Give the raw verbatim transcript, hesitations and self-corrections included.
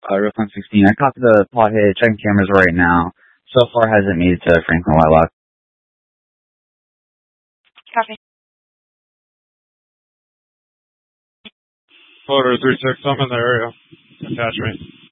Uh, Roofline sixteen. I caught the plot hit, checking cameras right now. So far hasn't made it to Franklin Whitelock. Copy. Photo three six, I'm in the area. Attach me.